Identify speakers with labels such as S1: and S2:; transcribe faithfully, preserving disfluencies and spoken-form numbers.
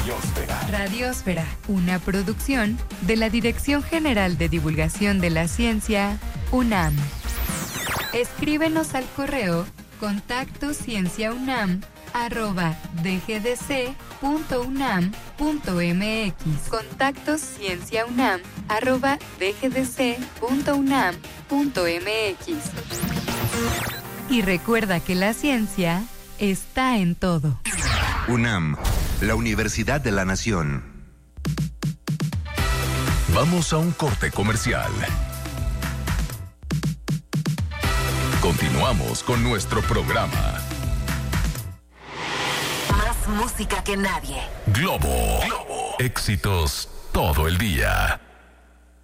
S1: Radiósfera.
S2: Radiósfera, una producción de la Dirección General de Divulgación de la Ciencia, UNAM. Escríbenos al correo contacto cienciaunam arroba dgdc punto unam punto mx. Contacto cienciaunam arroba dgdc punto unam punto mx. Y recuerda que la ciencia está en todo.
S3: UNAM, la Universidad de la Nación.
S1: Vamos a un corte comercial. Continuamos con nuestro programa.
S4: Más música que nadie.
S1: Globo. Globo. Éxitos todo el día.